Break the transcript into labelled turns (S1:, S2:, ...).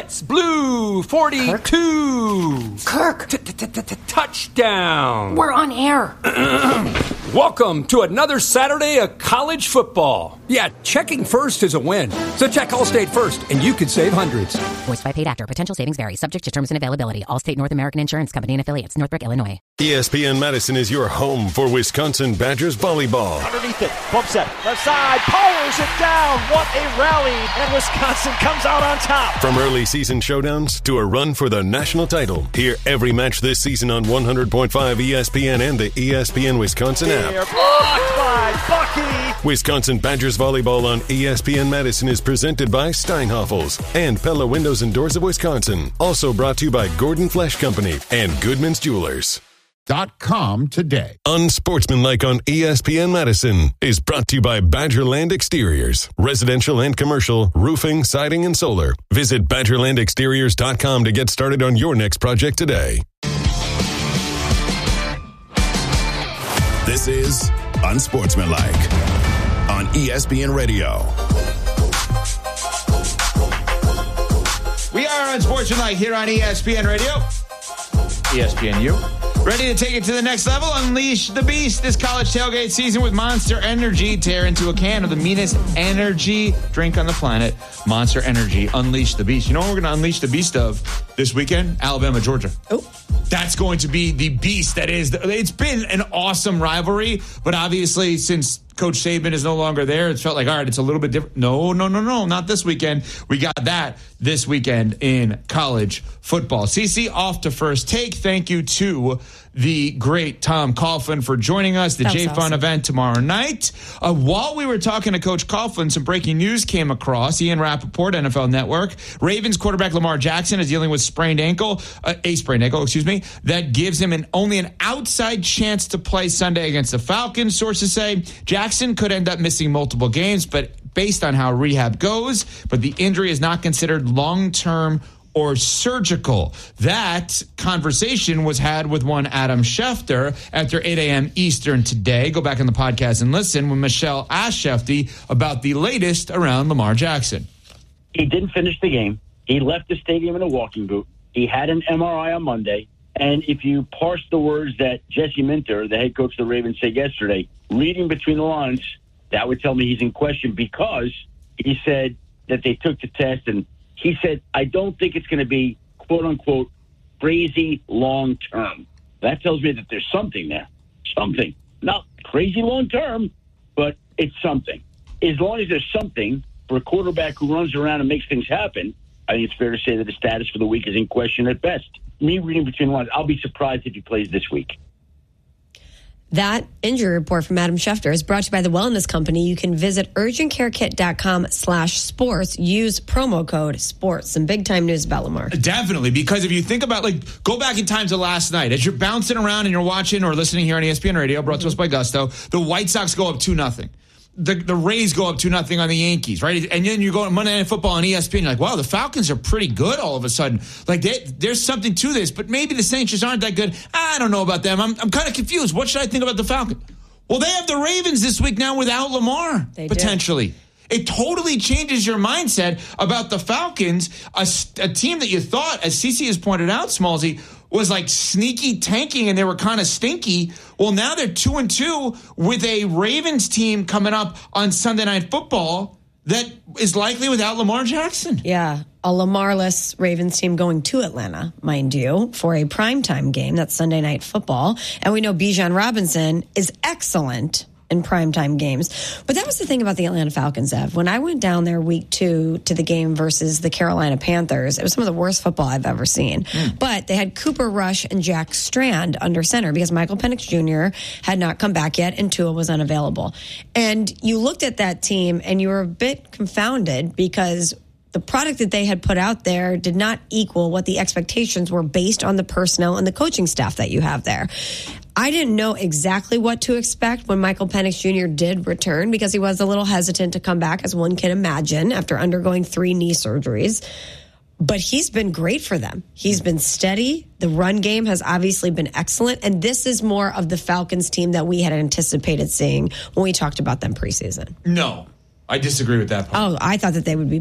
S1: Let's Blue 42.
S2: Kirk.
S1: Touchdown.
S2: We're on air.
S1: Welcome to another Saturday of college football. Yeah, checking first is a win. So check Allstate first, and you could save hundreds.
S3: Voiced by paid actor. Potential savings vary. Subject to terms and availability. Allstate North American Insurance Company and affiliates. Northbrook, Illinois.
S4: ESPN Madison is your home for Wisconsin Badgers volleyball.
S5: Underneath it. Bump set. Left side. Powers it down. What a rally. And Wisconsin comes out on top.
S4: From early season showdowns to a run for the national title. Hear every match this season on 100.5 ESPN and the ESPN Wisconsin app.
S5: Blocked by Bucky.
S4: Wisconsin Badgers volleyball on ESPN Madison is presented by Steinhoffels and Pella Windows and Doors of Wisconsin. Also brought to you by Gordon Flesh Company and Goodman's Jewelers.
S6: .com today.
S4: Unsportsmanlike on ESPN Madison is brought to you by Badgerland Exteriors. Residential and commercial, roofing, siding, and solar. Visit BadgerlandExteriors.com to get started on your next project today.
S7: This is Unsportsmanlike on ESPN Radio.
S8: We are Unsportsmanlike here on ESPN Radio. ESPNU. Ready to take it to the next level? Unleash the beast this college tailgate season with Monster Energy. Tear into a can of the meanest energy drink on the planet. Monster Energy. Unleash the beast. You know what we're going to unleash the beast of this weekend? Alabama, Georgia. Oh. That's going to be the beast that is. It's been an awesome rivalry, but obviously since Coach Saban is no longer there, it's felt like, all right, it's a little bit different. No, not this weekend. We got that this weekend in college football. CC off to First Take. Thank you to the great Tom Coughlin for joining us. The J-Fun awesome. Event tomorrow night. While we were talking to Coach Coughlin, some breaking news came across. Ian Rappaport, NFL Network. Ravens quarterback Lamar Jackson is dealing with a sprained ankle, that gives him only an outside chance to play Sunday against the Falcons, sources say. Jackson could end up missing multiple games, but based on how rehab goes, but the injury is not considered long-term or surgical. That conversation was had with one Adam Schefter after 8 a.m. Eastern today. Go back on the podcast and listen when Michelle asked Schefter about the latest around Lamar Jackson.
S9: He didn't finish the game. He left the stadium in a walking boot. He had an MRI on Monday. And if you parse the words that Jesse Minter, the head coach of the Ravens, said yesterday, reading between the lines, that would tell me he's in question because he said that they took the test and he said, I don't think it's going to be, quote unquote, crazy long term. That tells me that there's something there. Something. Not crazy long term, but it's something. As long as there's something for a quarterback who runs around and makes things happen, I think it's fair to say that his status for the week is in question at best. Me reading between the lines, I'll be surprised if he plays this week.
S10: That injury report from Adam Schefter is brought to you by the Wellness Company. You can visit urgentcarekit.com/sports. Use promo code SPORTS. Some big time news about Lamar.
S8: Definitely, because if you think about, go back in time to last night. As you're bouncing around and you're watching or listening here on ESPN Radio, brought to us by Gusto, the White Sox go up 2-0. The Rays go up 2-0 on the Yankees, right? And then you go to Monday Night Football on ESPN, you're like, wow, the Falcons are pretty good all of a sudden. There's something to this, but maybe the Saints just aren't that good. I don't know about them. I'm kind of confused. What should I think about the Falcons? Well, they have the Ravens this week now without Lamar, potentially. It totally changes your mindset about the Falcons, a team that you thought, as CC has pointed out, Smallsy, was like sneaky tanking and they were kind of stinky. Well, now they're 2-2 with a Ravens team coming up on Sunday Night Football that is likely without Lamar Jackson.
S10: Yeah, a Lamar-less Ravens team going to Atlanta, mind you, for a primetime game. That's Sunday Night Football. And we know Bijan Robinson is excellent in primetime games. But that was the thing about the Atlanta Falcons, Ev. When I went down there week 2 to the game versus the Carolina Panthers, it was some of the worst football I've ever seen. But they had Cooper Rush and Jack Strand under center because Michael Penix Jr. had not come back yet and Tua was unavailable. And you looked at that team and you were a bit confounded because the product that they had put out there did not equal what the expectations were based on the personnel and the coaching staff that you have there. I didn't know exactly what to expect when Michael Penix Jr. did return because he was a little hesitant to come back, as one can imagine, after undergoing 3 knee surgeries. But he's been great for them. He's been steady. The run game has obviously been excellent. And this is more of the Falcons team that we had anticipated seeing when we talked about them preseason.
S8: No, I disagree with that part.
S10: Oh, I thought that they would be